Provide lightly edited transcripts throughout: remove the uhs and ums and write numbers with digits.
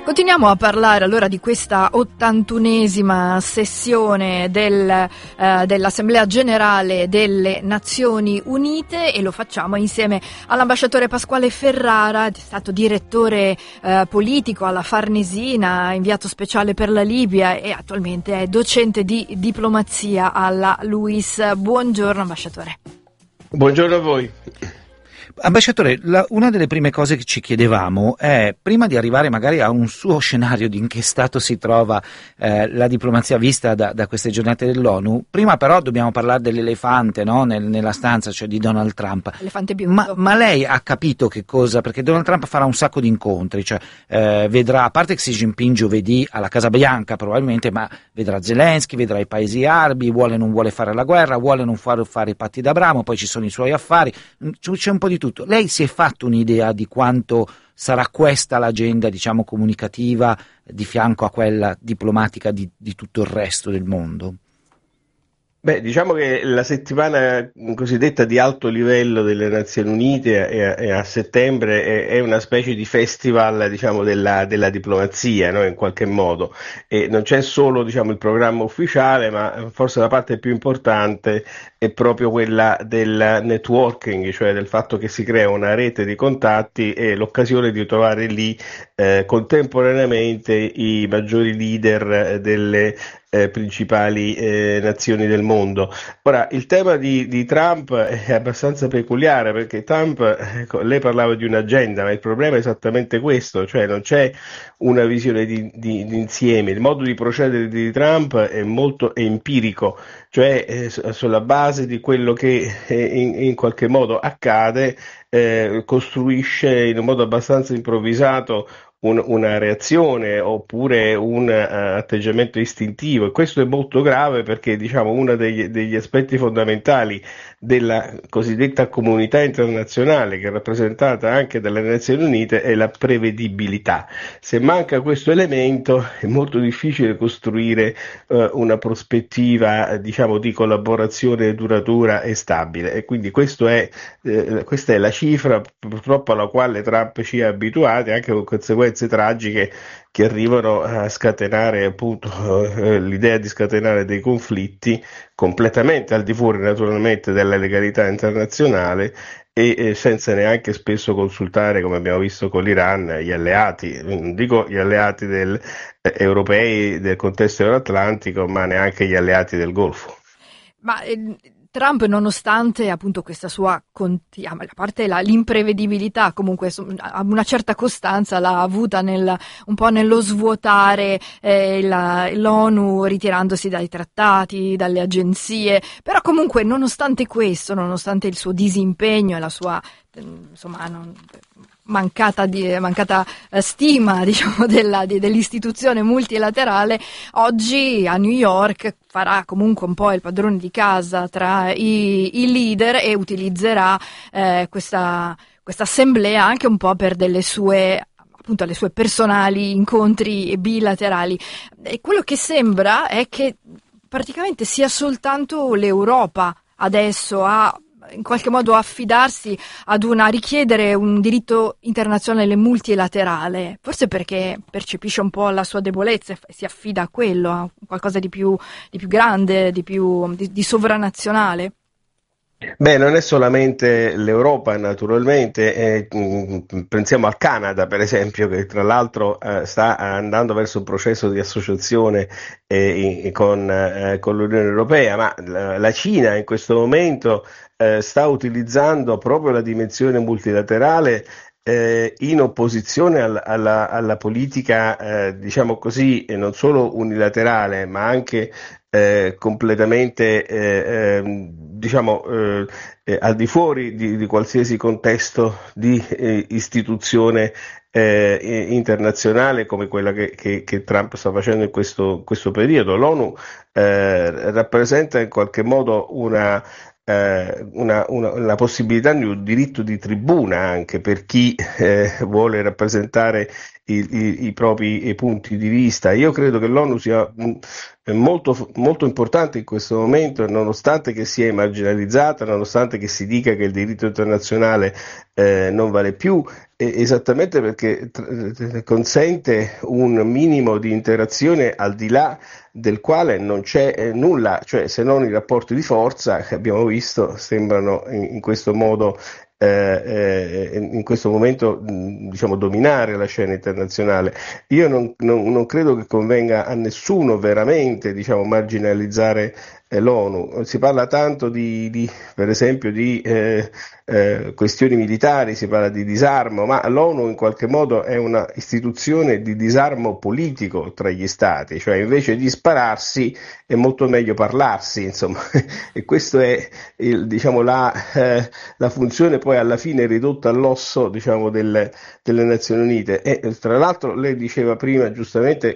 Continuiamo a parlare allora di questa 81esima sessione dell'Assemblea Generale delle Nazioni Unite e lo facciamo insieme all'ambasciatore Pasquale Ferrara, è stato direttore politico alla Farnesina, inviato speciale per la Libia e attualmente è docente di diplomazia alla LUISS. Buongiorno ambasciatore. Buongiorno a voi. Ambasciatore, una delle prime cose che ci chiedevamo è, prima di arrivare magari a un suo scenario di in che stato si trova la diplomazia vista da queste giornate dell'ONU, prima però dobbiamo parlare dell'elefante, no? Nella stanza, cioè di Donald Trump. Elefante biondo. Ma lei ha capito che cosa? Perché Donald Trump farà un sacco di incontri, cioè vedrà, a parte Xi Jinping giovedì alla Casa Bianca probabilmente, ma vedrà Zelensky, vedrà i paesi arabi, vuole o non vuole fare la guerra, vuole o non fare i patti d'Abramo, poi ci sono i suoi affari, c'è un po' di tutto. Lei si è fatto un'idea di quanto sarà questa l'agenda, diciamo, comunicativa di fianco a quella diplomatica di tutto il resto del mondo? Beh, diciamo che la settimana cosiddetta di alto livello delle Nazioni Unite a settembre è una specie di festival, diciamo, della diplomazia, no? In qualche modo. E non c'è solo, diciamo, il programma ufficiale, ma forse la parte più importante è proprio quella del networking, cioè del fatto che si crea una rete di contatti e l'occasione di trovare lì contemporaneamente i maggiori leader delle principali nazioni del mondo. Ora, il tema di Trump è abbastanza peculiare perché Trump, lei parlava di un'agenda, ma il problema è esattamente questo, cioè non c'è una visione di insieme. Il modo di procedere di Trump è molto empirico, cioè sulla base di quello che in qualche modo accade, costruisce in un modo abbastanza improvvisato una reazione oppure un atteggiamento istintivo, e questo è molto grave perché, diciamo, uno degli aspetti fondamentali della cosiddetta comunità internazionale, che è rappresentata anche dalle Nazioni Unite, è la prevedibilità. Se manca questo elemento è molto difficile costruire una prospettiva, diciamo, di collaborazione duratura e stabile, e quindi questa è la cifra purtroppo alla quale Trump ci ha abituati, anche con conseguenze tragiche che arrivano a scatenare, appunto, l'idea di scatenare dei conflitti completamente al di fuori naturalmente della legalità internazionale e senza neanche spesso consultare, come abbiamo visto con l'Iran, gli alleati, non dico gli alleati europei del contesto euroatlantico, ma neanche gli alleati del Golfo. Ma Trump, nonostante appunto questa sua, a parte l'imprevedibilità, comunque una certa costanza l'ha avuta un po' nello svuotare l'ONU, ritirandosi dai trattati, dalle agenzie, però comunque nonostante questo, nonostante il suo disimpegno e la sua mancata stima, diciamo, dell'istituzione multilaterale, oggi a New York farà comunque un po' il padrone di casa tra i leader e utilizzerà questa assemblea anche un po' per le sue personali incontri bilaterali. E quello che sembra è che praticamente sia soltanto l'Europa adesso in qualche modo affidarsi a richiedere un diritto internazionale multilaterale, forse perché percepisce un po' la sua debolezza e si affida a quello, a qualcosa di più grande, di sovranazionale. Beh, non è solamente l'Europa, naturalmente, pensiamo al Canada, per esempio, che tra l'altro sta andando verso un processo di associazione con l'Unione Europea, ma la Cina in questo momento sta utilizzando proprio la dimensione multilaterale in opposizione alla politica, diciamo così, non solo unilaterale, ma anche completamente al di fuori di qualsiasi contesto di istituzione internazionale come quella che Trump sta facendo in questo periodo. L'ONU rappresenta in qualche modo la possibilità di un diritto di tribuna anche per chi vuole rappresentare i propri punti di vista. Io credo che l'ONU sia molto, molto importante in questo momento, nonostante che sia marginalizzata, nonostante che si dica che il diritto internazionale non vale più, esattamente perché consente un minimo di interazione al di là del quale non c'è nulla, cioè se non i rapporti di forza che abbiamo visto sembrano in questo modo in questo momento diciamo dominare la scena internazionale. Io non credo che convenga a nessuno veramente diciamo marginalizzare l'ONU. Si parla tanto per esempio di questioni militari, si parla di disarmo, ma l'ONU in qualche modo è una istituzione di disarmo politico tra gli stati, cioè invece di spararsi è molto meglio parlarsi, insomma, e questo è diciamo la funzione poi alla fine ridotta all'osso diciamo delle Nazioni Unite. E tra l'altro lei diceva prima giustamente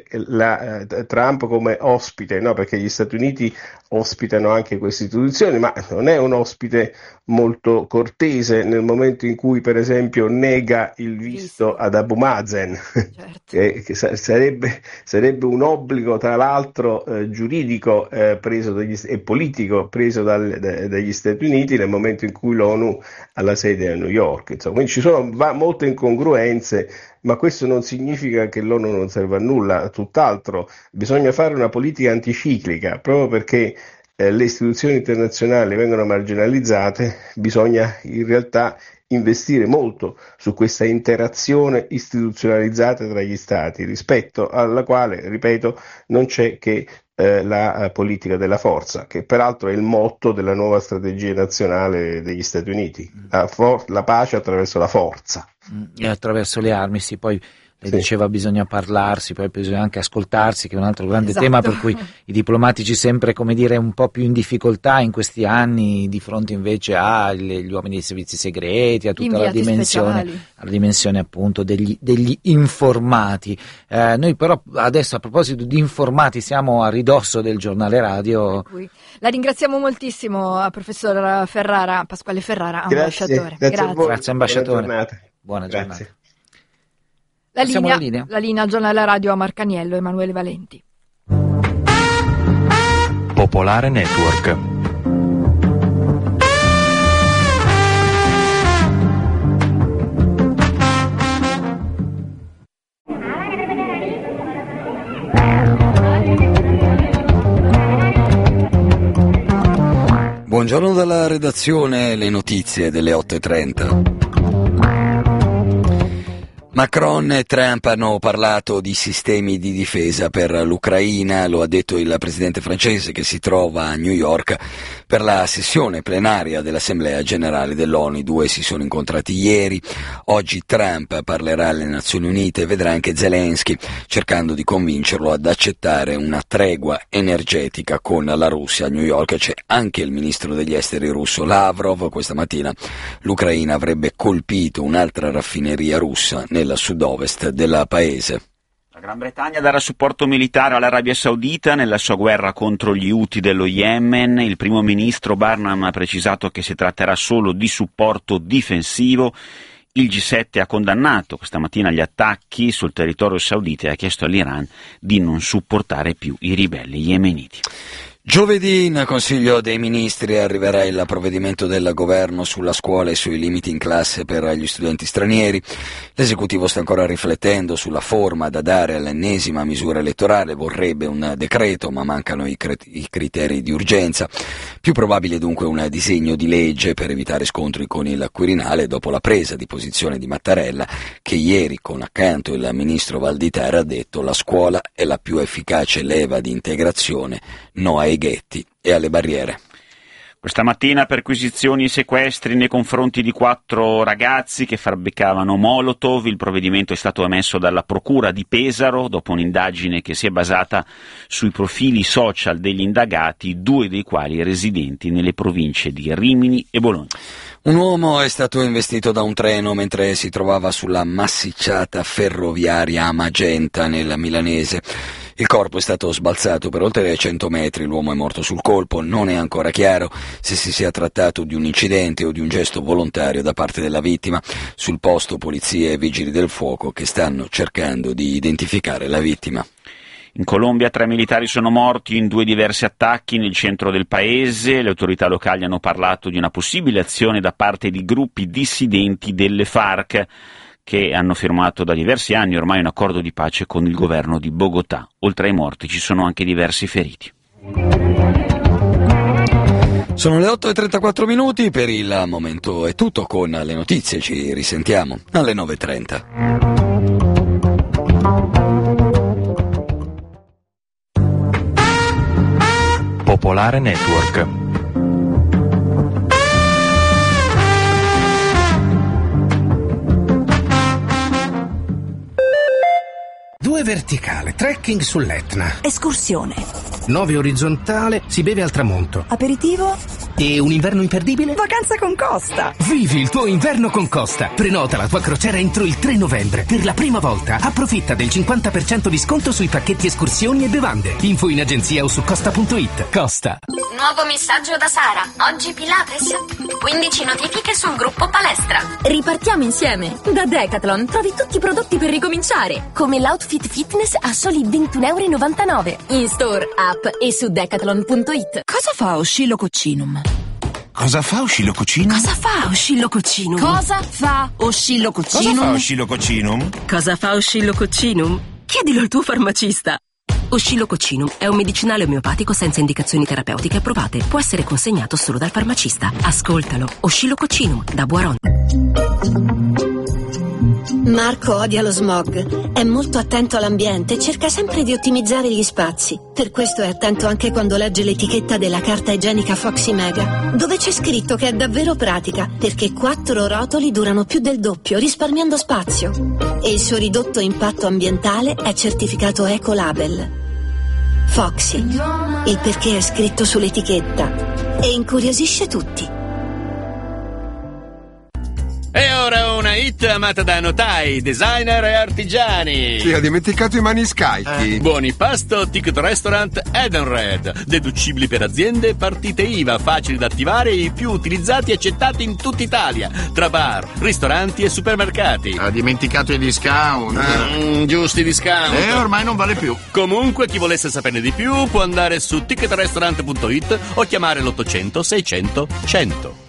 Trump come ospite, no? Perché gli Stati Uniti ospitano anche queste istituzioni, ma non è un ospite molto cortese nel momento in cui per esempio nega il visto ad Abu Mazen, certo. che sarebbe un obbligo tra l'altro giuridico preso e politico preso dagli Stati Uniti nel momento in cui l'ONU ha la sede a New York. Insomma, quindi ci sono molte incongruenze, ma questo non significa che l'ONU non serve a nulla, tutt'altro bisogna fare una politica anticiclica, proprio perché le istituzioni internazionali vengono marginalizzate, bisogna in realtà investire molto su questa interazione istituzionalizzata tra gli stati, rispetto alla quale, ripeto, non c'è che la politica della forza, che peraltro è il motto della nuova strategia nazionale degli Stati Uniti, la pace attraverso la forza. E attraverso le armi, sì, poi lei diceva bisogna parlarsi, poi bisogna anche ascoltarsi, che è un altro grande tema per cui i diplomatici sempre, come dire, un po' più in difficoltà in questi anni di fronte invece agli uomini dei servizi segreti, a tutta la dimensione appunto degli informati. Noi però adesso a proposito di informati siamo a ridosso del giornale radio. La ringraziamo moltissimo, professor Ferrara, Pasquale Ferrara, ambasciatore. Grazie ambasciatore. Buona giornata. La linea al giornale radio a Marcaniello, Emanuele Valenti. Popolare Network. Buongiorno dalla redazione, le notizie delle 8:30. Macron e Trump hanno parlato di sistemi di difesa per l'Ucraina, lo ha detto il presidente francese che si trova a New York per la sessione plenaria dell'Assemblea Generale dell'ONU. I due si sono incontrati ieri, oggi Trump parlerà alle Nazioni Unite e vedrà anche Zelensky, cercando di convincerlo ad accettare una tregua energetica con la Russia. A New York c'è anche il ministro degli esteri russo Lavrov. Questa mattina l'Ucraina avrebbe colpito un'altra raffineria russa nel sud-ovest del paese. La Gran Bretagna darà supporto militare all'Arabia Saudita nella sua guerra contro gli Houthi dello Yemen. Il primo ministro Barnum ha precisato che si tratterà solo di supporto difensivo. Il G7 ha condannato questa mattina gli attacchi sul territorio saudita e ha chiesto all'Iran di non supportare più i ribelli yemeniti. Giovedì in Consiglio dei Ministri arriverà il provvedimento del governo sulla scuola e sui limiti in classe per gli studenti stranieri. L'esecutivo sta ancora riflettendo sulla forma da dare all'ennesima misura elettorale, vorrebbe un decreto ma mancano i criteri di urgenza. Più probabile dunque un disegno di legge per evitare scontri con il Quirinale dopo la presa di posizione di Mattarella, che ieri con accanto il ministro Valditara ha detto la scuola è la più efficace leva di integrazione, no ai ghetti e alle barriere. Questa mattina perquisizioni e sequestri nei confronti di 4 ragazzi che fabbricavano Molotov. Il provvedimento è stato emesso dalla Procura di Pesaro dopo un'indagine che si è basata sui profili social degli indagati, 2 dei quali residenti nelle province di Rimini e Bologna. Un uomo è stato investito da un treno mentre si trovava sulla massicciata ferroviaria a Magenta nel milanese. Il corpo è stato sbalzato per oltre 100 metri, l'uomo è morto sul colpo, non è ancora chiaro se si sia trattato di un incidente o di un gesto volontario da parte della vittima. Sul posto polizia e vigili del fuoco che stanno cercando di identificare la vittima. In Colombia 3 militari sono morti in 2 diversi attacchi nel centro del paese. Le autorità locali hanno parlato di una possibile azione da parte di gruppi dissidenti delle FARC che hanno firmato da diversi anni ormai un accordo di pace con il governo di Bogotà. Oltre ai morti ci sono anche diversi feriti. Sono le 8:34, per il momento è tutto con le notizie, ci risentiamo alle 9:30. Popolare Network. Due verticale, trekking sull'Etna. Escursione. 9 orizzontale, si beve al tramonto. Aperitivo. E un inverno imperdibile? Vacanza con Costa. Vivi il tuo inverno con Costa. Prenota la tua crociera entro il 3 novembre. Per la prima volta approfitta del 50% di sconto sui pacchetti escursioni e bevande. Info in agenzia o su costa.it. Costa. Nuovo messaggio da Sara. Oggi Pilates. 15 notifiche sul gruppo palestra. Ripartiamo insieme. Da Decathlon trovi tutti i prodotti per ricominciare, come l'outfit fitness a soli €21,99. In store, app e su decathlon.it. Cosa fa Oscillococcinum? Cosa fa Oscillococcinum? Cosa fa Oscillococcinum? Cosa fa Oscillococcinum? Cosa fa Oscillococcinum? Chiedilo al tuo farmacista. Oscillococcinum è un medicinale omeopatico senza indicazioni terapeutiche approvate. Può essere consegnato solo dal farmacista. Ascoltalo. Oscillococcinum da Boiron. Marco odia lo smog, è molto attento all'ambiente e cerca sempre di ottimizzare gli spazi. Per questo è attento anche quando legge l'etichetta della carta igienica Foxy Mega, dove c'è scritto che è davvero pratica, perché 4 rotoli durano più del doppio, risparmiando spazio. E il suo ridotto impatto ambientale è certificato Ecolabel. Foxy, il perché è scritto sull'etichetta e incuriosisce tutti. E ora una hit amata da notai, designer e artigiani. Sì, ho dimenticato i maniscalchi. Buoni pasto, ticket restaurant Edenred. Deducibili per aziende, partite IVA, facili da attivare e i più utilizzati e accettati in tutta Italia. Tra bar, ristoranti e supermercati. Ha dimenticato i discount. Giusti discount. Ormai non vale più. Comunque, chi volesse saperne di più può andare su ticketrestaurant.it o chiamare l'800 600 100.